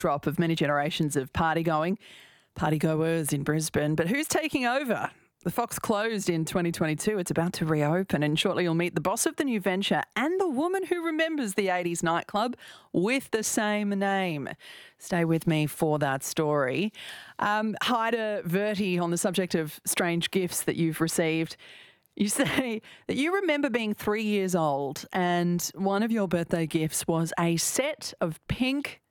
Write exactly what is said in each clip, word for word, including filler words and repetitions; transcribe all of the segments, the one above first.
backdrop of many generations of party going, party goers in Brisbane. But who's taking over? The Fox closed in twenty twenty-two. It's about to reopen, and shortly you'll meet the boss of the new venture and the woman who remembers the eighties nightclub with the same name. Stay with me for that story. Um, Haida Verti, on the subject of strange gifts that you've received, you say that you remember being three years old and one of your birthday gifts was a set of pink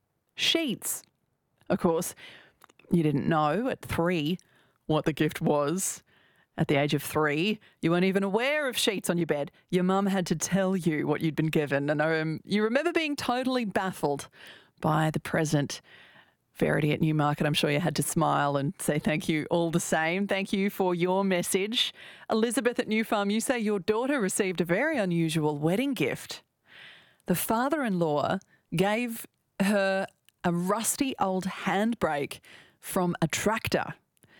sheets. Of course, you didn't know at three what the gift was. At the age of three, you weren't even aware of sheets on your bed. Your mum had to tell you what you'd been given. And um, you remember being totally baffled by the present. Verity at Newmarket, I'm sure you had to smile and say thank you all the same. Thank you for your message. Elizabeth at New Farm, you say your daughter received a very unusual wedding gift. The father-in-law gave her a rusty old handbrake from a tractor.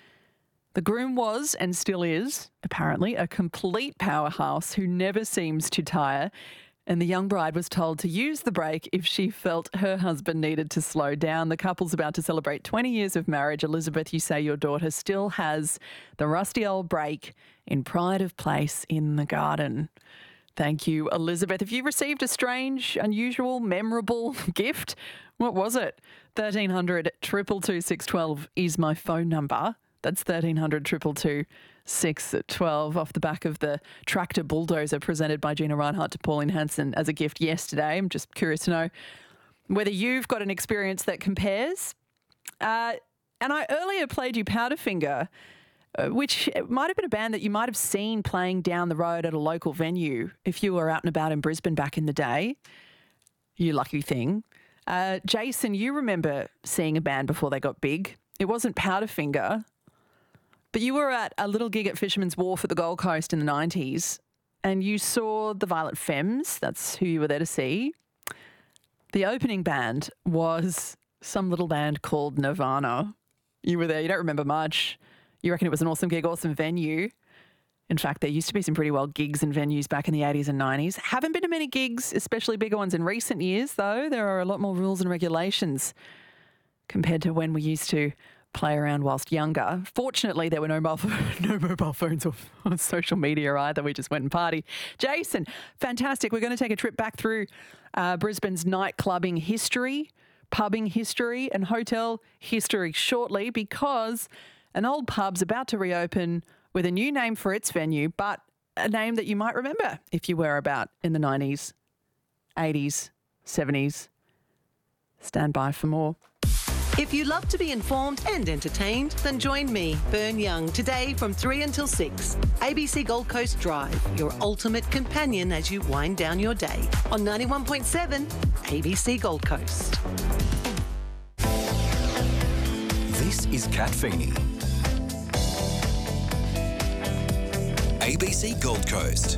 The groom was, and still is, apparently, a complete powerhouse who never seems to tire, and the young bride was told to use the brake if she felt her husband needed to slow down. The couple's about to celebrate twenty years of marriage. Elizabeth, you say your daughter still has the rusty old brake in pride of place in the garden. Thank you, Elizabeth. If you received a strange, unusual, memorable gift, what was it? thirteen hundred, two two two, six one two is my phone number. That's thirteen hundred, two two two, six one two off the back of the tractor bulldozer presented by Gina Reinhardt to Pauline Hanson as a gift yesterday. I'm just curious to know whether you've got an experience that compares. Uh, and I earlier played you Powderfinger, uh, which might have been a band that you might have seen playing down the road at a local venue if you were out and about in Brisbane back in the day. You lucky thing. Uh, Jason, you remember seeing a band before they got big. It wasn't Powderfinger. But you were at a little gig at Fisherman's Wharf at the Gold Coast in the nineties and you saw the Violet Femmes. That's who you were there to see. The opening band was some little band called Nirvana. You were there. You don't remember much. You reckon it was an awesome gig, awesome venue. In fact, there used to be some pretty wild gigs and venues back in the eighties and nineties. Haven't been to many gigs, especially bigger ones in recent years, though. There are a lot more rules and regulations compared to when we used to play around whilst younger. Fortunately, there were no mobile, no mobile phones or, or social media either. We just went and partied. Jason, fantastic. We're going to take a trip back through uh, Brisbane's nightclubbing history, pubbing history and hotel history shortly because an old pub's about to reopen with a new name for its venue, but a name that you might remember if you were about in the nineties, eighties, seventies. Stand by for more. If you love to be informed and entertained, then join me, Bern Young, today from three until six. A B C Gold Coast Drive, your ultimate companion as you wind down your day. On ninety-one point seven, A B C Gold Coast. This is Kat Feeney. A B C Gold Coast.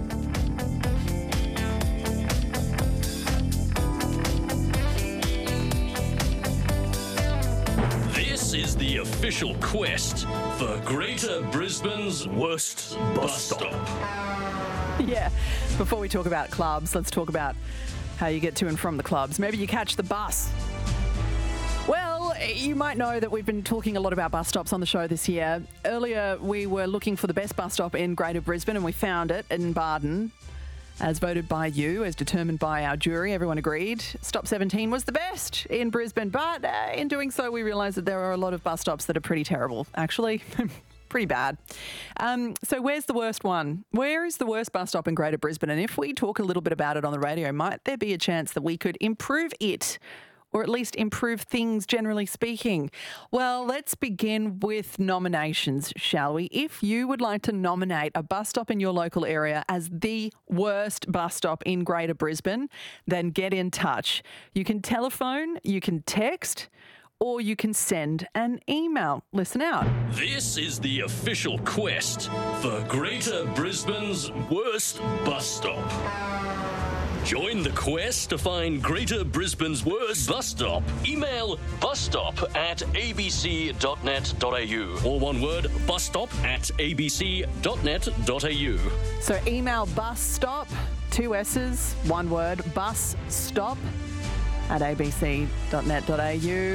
This is the official quest for Greater Brisbane's worst bus stop. Yeah, before we talk about clubs, let's talk about how you get to and from the clubs. Maybe you catch the bus. Well, you might know that we've been talking a lot about bus stops on the show this year. Earlier, we were looking for the best bus stop in Greater Brisbane and we found it in Barden. As voted by you, as determined by our jury, everyone agreed Stop seventeen was the best in Brisbane. But uh, in doing so, we realised that there are a lot of bus stops that are pretty terrible, actually. Pretty bad. Um, so where's the worst one? Where is the worst bus stop in Greater Brisbane? And if we talk a little bit about it on the radio, might there be a chance that we could improve it? Or at least improve things, generally speaking? Well, let's begin with nominations, shall we? If you would like to nominate a bus stop in your local area as the worst bus stop in Greater Brisbane, then get in touch. You can telephone, you can text, or you can send an email. Listen out. This is the official quest for Greater Brisbane's worst bus stop. Join the quest to find Greater Brisbane's worst bus stop. Email busstop at a b c dot net dot a u. Or one word, busstop at a b c dot net dot a u. So email busstop, two S's, one word, busstop at a b c dot net dot a u.